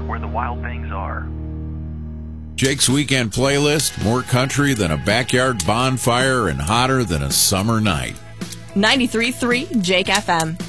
where the wild things are. Jake's Weekend Playlist, more country than a backyard bonfire and hotter than a summer night. 93.3 Jake FM.